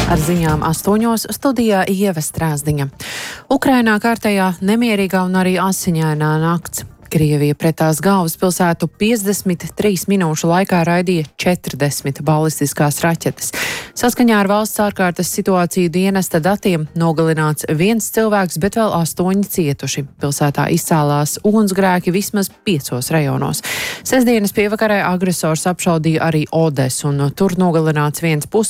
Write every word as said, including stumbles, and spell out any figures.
Ar ziņām astoņos studijā Ieva Strāzdiņa. Ukrainā kārtējā nemierīgā un arī asiņainā nakts. Krievija pret tās galvaspilsētu piecdesmit trīs minūšu laikā raidīja četrdesmit balistiskās raķetes. Saskaņā ar valsts ārkārtas situāciju dienesta datiem nogalināts viens cilvēks, bet vēl astoņi cietuši. Pilsētā izcēlās ugunsgrēki vismaz piecos rajonos. Sestdienas pievakarē agresors apšaudīja arī Odesu, un tur nogalināts viens pus